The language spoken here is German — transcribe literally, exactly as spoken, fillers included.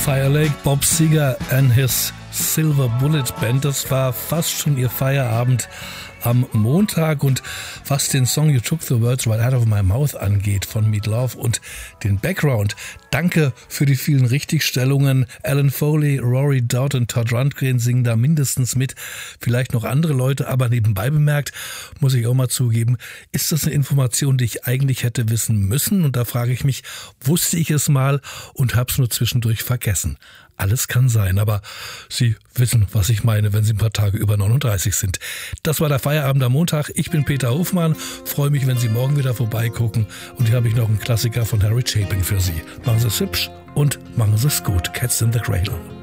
Fire Lake, Bob Seger and his Silver Bullet Band. Das war fast schon ihr Feierabend am Montag. Und was den Song You Took the Words Right Out of My Mouth angeht von Meat Loaf und den Background, danke für die vielen Richtigstellungen. Alan Foley, Rory Dowd und Todd Rundgren singen da mindestens mit. Vielleicht noch andere Leute, aber nebenbei bemerkt, muss ich auch mal zugeben, ist das eine Information, die ich eigentlich hätte wissen müssen? Und da frage ich mich, wusste ich es mal und hab's nur zwischendurch vergessen? Alles kann sein, aber Sie wissen, was ich meine, wenn Sie ein paar Tage über neununddreißig sind. Das war der Feierabend am Montag. Ich bin Peter Hofmann, freue mich, wenn Sie morgen wieder vorbeigucken. Und hier habe ich noch einen Klassiker von Harry Chapin für Sie. Machen Sie es hübsch und machen Sie es gut. Cats in the Cradle.